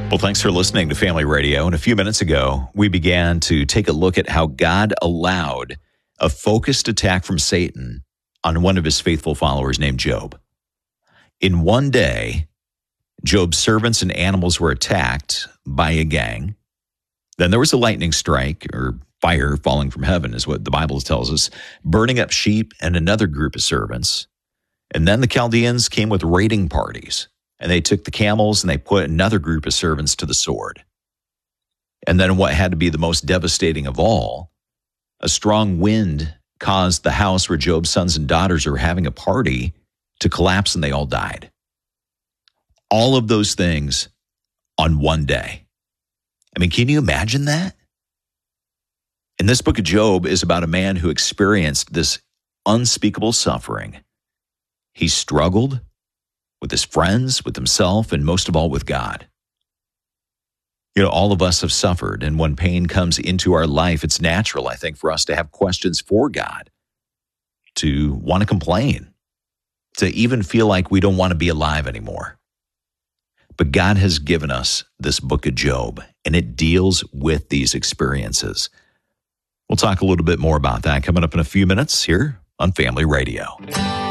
Well, thanks for listening to Family Radio. And a few minutes ago, we began to take a look at how God allowed a focused attack from Satan on one of his faithful followers named Job. In one day, Job's servants and animals were attacked by a gang. Then there was a lightning strike, or fire falling from heaven is what the Bible tells us, burning up sheep and another group of servants. And then the Chaldeans came with raiding parties. And they took the camels and they put another group of servants to the sword. And then what had to be the most devastating of all, a strong wind caused the house where Job's sons and daughters were having a party to collapse, and they all died. All of those things on one day. I mean, can you imagine that? And this book of Job is about a man who experienced this unspeakable suffering. He struggled with his friends, with himself, and most of all with God. You know, all of us have suffered, and when pain comes into our life, it's natural, I think, for us to have questions for God, to want to complain, to even feel like we don't want to be alive anymore. But God has given us this book of Job, and it deals with these experiences. We'll talk a little bit more about that coming up in a few minutes here on Family Radio.